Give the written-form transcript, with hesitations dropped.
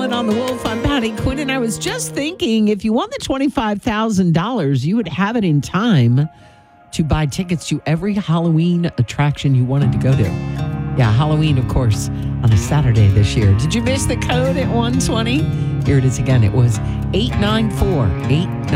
Allen on the Wolf. I'm Patty Quinn, and I was just thinking if you won the $25,000, you would have it in time to buy tickets to every Halloween attraction you wanted to go to. Yeah, Halloween, of course, on a Saturday this year. Did you miss the code at 120? Here it is again. It was 894-894.